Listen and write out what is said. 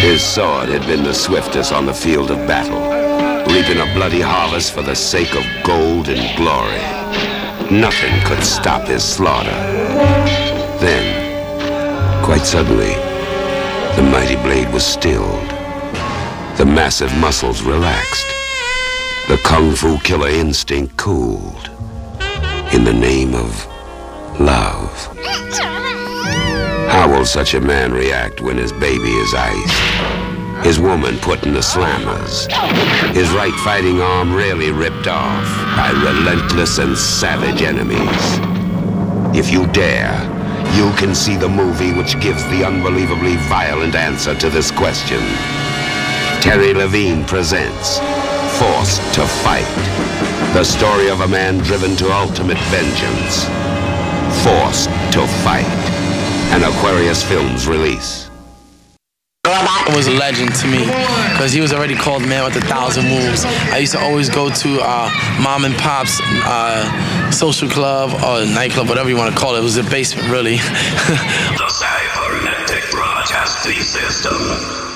His sword had been the swiftest on the field of battle, reaping a bloody harvest for the sake of gold and glory. Nothing could stop his slaughter. Then, quite suddenly, the mighty blade was stilled. The massive muscles relaxed. The Kung Fu killer instinct cooled. In the name of love. How will such a man react when his baby is iced? His woman put in the slammers. His right fighting arm rarely ripped off by relentless and savage enemies. If you dare, you can see the movie which gives the unbelievably violent answer to this question. Terry Levine presents Forced to Fight. The story of a man driven to ultimate vengeance. Forced to Fight. An Aquarius Films release. It was a legend to me because he was already called man with 1,000 moves. I used to always go to mom and pop's social club or nightclub, whatever you want to call it. It was a basement, really. The Cybernetic Broadcasting System.